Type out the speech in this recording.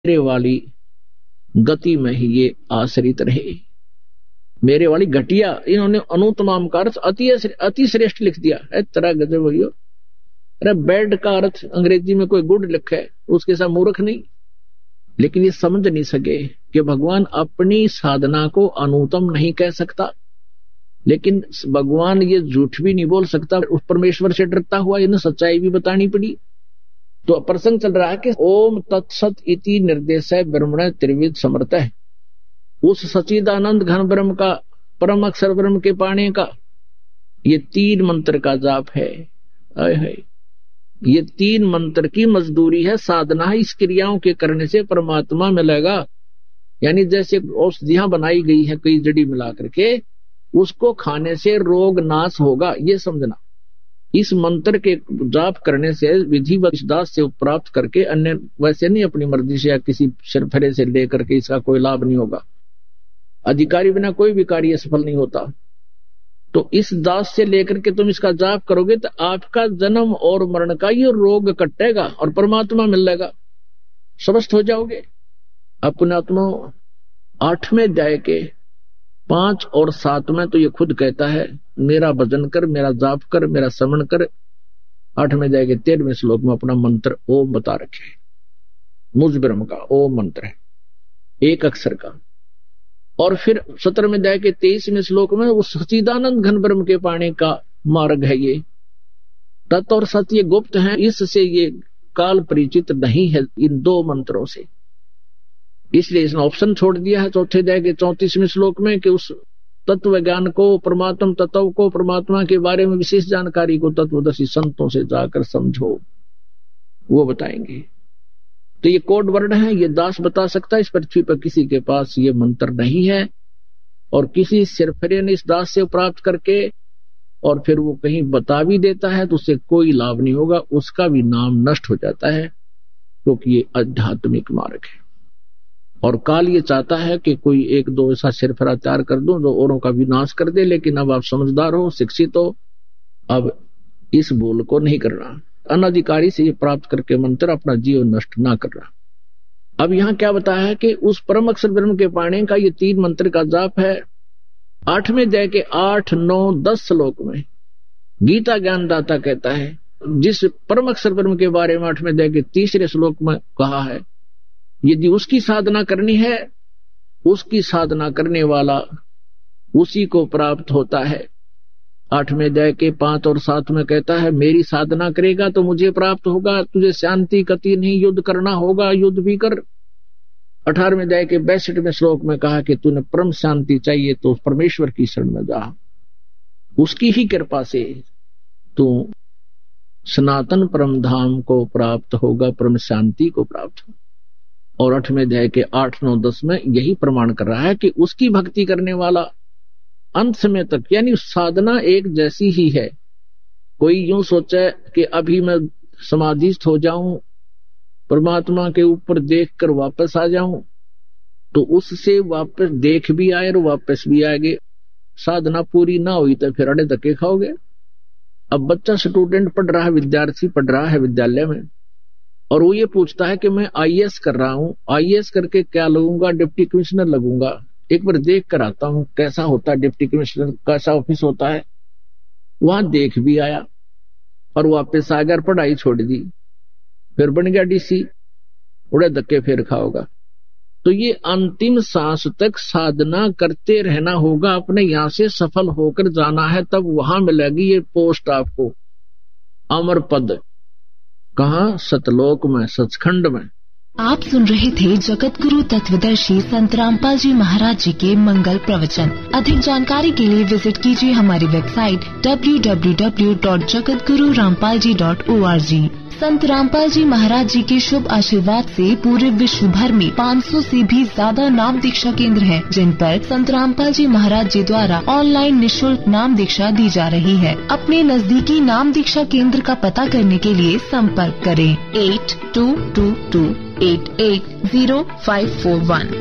मेरे वाली गति में ही ये आश्रित रहे। मेरे वाली घटिया, इन्होंने अनुतमाम का अर्थ अति श्रेष्ठ लिख दिया है। तरह गजब भैया, अरे बैड का अर्थ अंग्रेजी में कोई गुड लिखा है, उसके साथ मूर्ख नहीं। लेकिन ये समझ नहीं सके कि भगवान अपनी साधना को अनुत्तम नहीं कह सकता, लेकिन भगवान ये झूठ भी नहीं बोल सकता। उस परमेश्वर से डरता हुआ इन्हें सच्चाई भी बतानी पड़ी। तो प्रसंग चल रहा है कि ओम तत्सत इति निर्देशय ब्रह्मण त्रिविध समर्थ है। उस सच्चिदानंद घन ब्रह्म का, परम अक्षर ब्रह्म के पाने का ये 3 मंत्र का जाप है। ये 3 मंत्र की मजदूरी है, साधना है। इस क्रियाओं के करने से परमात्मा मिलेगा। यानी जैसे औषधियां बनाई गई है कई जड़ी मिला करके, उसको खाने से रोग नाश होगा, ये समझना। इस मंत्र के जाप करने से विधिवत दास से प्राप्त करके, अन्य वैसे नहीं अपनी मर्जी से या किसी सिरफरे से लेकर के इसका कोई लाभ नहीं होगा। अधिकारी बिना कोई भी कार्य सफल नहीं होता। तो इस दास से लेकर के तुम इसका जाप करोगे तो आपका जन्म और मरण का ये रोग कटेगा और परमात्मा मिल जाएगा, स्वस्थ हो जाओगे। अपने आत्मा 8वें अध्याय के 5 और 7 में तो ये खुद कहता है, मेरा भजन कर, मेरा जाप कर, मेरा स्मरण कर। 8वें अध्याय के 13वें श्लोक में अपना मंत्र ओम बता रखे। मुझ ब्रह्म का ओम मंत्र है, 1 अक्षर का। और फिर 17वें अध्याय के 23वें श्लोक में उस सच्चिदानंद घन ब्रह्म के पाने का मार्ग है। ये तत् और सत्य गुप्त है, इससे ये काल परिचित नहीं है इन 2 मंत्रों से। इसलिए इसने ऑप्शन छोड़ दिया है 4थे अध्याय के 34वें श्लोक में कि उस तत्व ज्ञान को, परमात्म तत्व को, परमात्मा के बारे में विशेष जानकारी को तत्वदर्शी संतों से जाकर समझो, वो बताएंगे। तो ये कोड वर्ड है, ये दास बता सकता है। इस पृथ्वी पर किसी के पास ये मंत्र नहीं है, और किसी सिरफरे ने इस दास से प्राप्त करके और फिर वो कहीं बता भी देता है तो उससे कोई लाभ नहीं होगा, उसका भी नाम नष्ट हो जाता है, क्योंकि ये आध्यात्मिक मार्ग है। और काल ये चाहता है कि कोई 1-2 ऐसा सिरफरा तैयार कर दो जो औरों का विनाश कर दे, लेकिन अब आप समझदार हो, शिक्षित हो, अब इस भूल को नहीं करना। अनधिकारी से ये प्राप्त करके मंत्र अपना जीवन नष्ट ना करना। अब यहाँ क्या बताया है कि उस परम अक्षर ब्रह्म के पाने का ये 3 मंत्र का जाप है। 8वें अध्याय के 8, 9, 10 श्लोक में गीता ज्ञानदाता कहता है, जिस परम अक्षर ब्रह्म के बारे में 8वें अध्याय के 3रे श्लोक में कहा है, यदि उसकी साधना करनी है, उसकी साधना करने वाला उसी को प्राप्त होता है। 8वें अध्याय के 5 और 7 में कहता है, मेरी साधना करेगा तो मुझे प्राप्त होगा, तुझे शांति कति नहीं, युद्ध करना होगा, युद्ध भी कर। 18वें अध्याय के 62वें श्लोक में कहा कि तूने परम शांति चाहिए तो परमेश्वर की शरण में जा, उसकी ही कृपा से तू सनातन परम धाम को प्राप्त होगा, परम शांति को प्राप्त होगा। और 8वें अध्याय के 8, 9, 10 में यही प्रमाण कर रहा है कि उसकी भक्ति करने वाला अंत समय तक, यानी साधना एक जैसी ही है। कोई यूं सोचे कि अभी मैं समाधिस्थ हो जाऊं, परमात्मा के ऊपर देखकर वापस आ जाऊं, तो उससे वापस देख भी आए और वापस भी आएंगे। साधना पूरी ना हुई तो फिर अड़े धक्के खाओगे। अब बच्चा स्टूडेंट पढ़ रहा है, विद्यार्थी पढ़ रहा है विद्यालय में, और वो ये पूछता है कि मैं IAS कर रहा हूं, IAS करके क्या लगूंगा, डिप्टी कमिश्नर लगूंगा, एक बार देख कर आता हूं कैसा होता है, डिप्टी कमिश्नर कैसा ऑफिस होता है। वहां देख भी आया और वापस आ गया, पढ़ाई छोड़ दी, फिर बन गया DC, उड़े धक्के फिर खाओगा। तो ये अंतिम सांस तक साधना करते रहना होगा, अपने यहां से सफल होकर जाना है, तब वहां मिलेगी ये पोस्ट आपको, अमर पद। कहां? सतलोक में, सचखंड में। आप सुन रहे थे जगत गुरु तत्वदर्शी संत रामपाल जी महाराज जी के मंगल प्रवचन। अधिक जानकारी के लिए विजिट कीजिए हमारी वेबसाइट www.jagatgururampalji.org। संत रामपाल जी महाराज जी के शुभ आशीर्वाद से पूरे विश्व भर में 500 से भी ज्यादा नाम दीक्षा केंद्र हैं, जिन पर संत रामपाल जी महाराज जी द्वारा ऑनलाइन निःशुल्क नाम दीक्षा दी जा रही है। अपने नजदीकी नाम दीक्षा केंद्र का पता करने के लिए संपर्क करें 8222880541।